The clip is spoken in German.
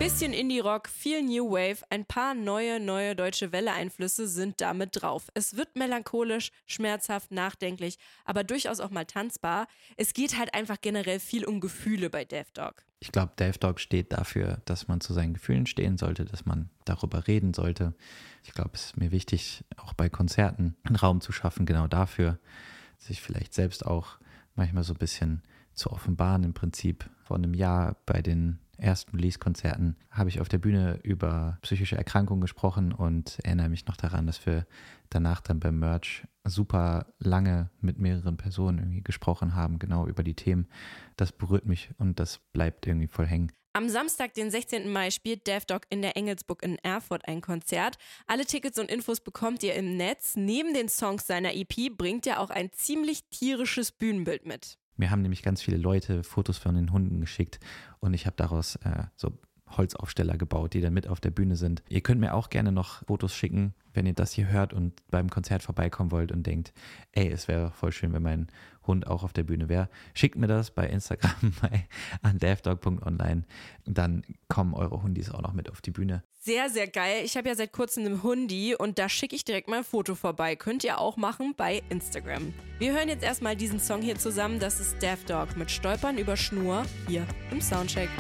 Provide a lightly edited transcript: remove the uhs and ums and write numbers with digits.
Bisschen Indie-Rock, viel New Wave, ein paar neue deutsche Welle-Einflüsse sind damit drauf. Es wird melancholisch, schmerzhaft, nachdenklich, aber durchaus auch mal tanzbar. Es geht halt einfach generell viel um Gefühle bei Death Dog. Ich glaube, Death Dog steht dafür, dass man zu seinen Gefühlen stehen sollte, dass man darüber reden sollte. Ich glaube, es ist mir wichtig, auch bei Konzerten einen Raum zu schaffen, genau dafür, sich vielleicht selbst auch manchmal so ein bisschen zu offenbaren. Im Prinzip vor einem Jahr bei den ersten Release-Konzerten habe ich auf der Bühne über psychische Erkrankungen gesprochen und erinnere mich noch daran, dass wir danach dann beim Merch super lange mit mehreren Personen irgendwie gesprochen haben, genau über die Themen. Das berührt mich und das bleibt irgendwie voll hängen. Am Samstag, den 16. Mai, spielt Death Dog in der Engelsburg in Erfurt ein Konzert. Alle Tickets und Infos bekommt ihr im Netz. Neben den Songs seiner EP bringt er auch ein ziemlich tierisches Bühnenbild mit. Mir haben nämlich ganz viele Leute Fotos von den Hunden geschickt und ich habe daraus so Holzaufsteller gebaut, die dann mit auf der Bühne sind. Ihr könnt mir auch gerne noch Fotos schicken, wenn ihr das hier hört und beim Konzert vorbeikommen wollt und denkt, ey, es wäre voll schön, wenn mein Hund auch auf der Bühne wäre. Schickt mir das bei Instagram an deathdog.online und dann kommen eure Hundis auch noch mit auf die Bühne. Sehr, sehr geil. Ich habe ja seit kurzem einen Hundi und da schicke ich direkt mal ein Foto vorbei. Könnt ihr auch machen bei Instagram. Wir hören jetzt erstmal diesen Song hier zusammen. Das ist Death Dog mit Stolpern über Schnur hier im Soundcheck.